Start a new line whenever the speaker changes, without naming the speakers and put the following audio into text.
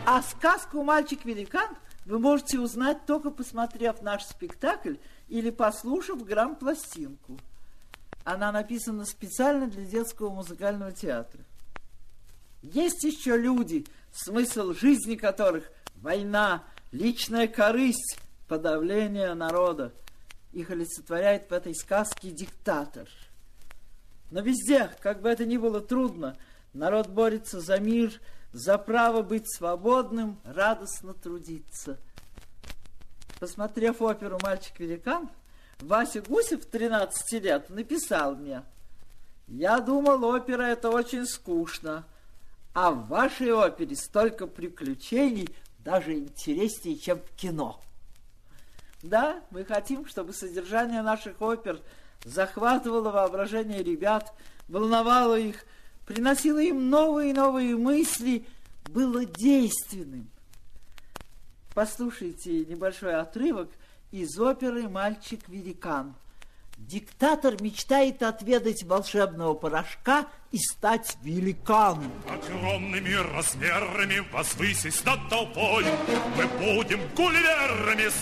А сказку «Мальчик-великан» вы можете узнать, только посмотрев наш спектакль или послушав грампластинку. Она написана специально для детского музыкального театра. Есть еще люди, смысл жизни которых – война, личная корысть, подавление народа. Их олицетворяет в этой сказке диктатор. Но везде, как бы это ни было трудно, народ борется за мир, за право быть свободным, радостно трудиться. Посмотрев оперу «Мальчик-великан», Вася Гусев, 13 лет, написал мне: «Я думал, опера – это очень скучно, а в вашей опере столько приключений, даже интереснее, чем в кино». Да, мы хотим, чтобы содержание наших опер захватывало воображение ребят, волновало их, приносило им новые и новые мысли, было действенным. Послушайте небольшой отрывок из оперы «Мальчик-великан». Диктатор мечтает отведать волшебного порошка и стать великаном.
Огромными размерами возвысясь над толпой, мы будем гулливерами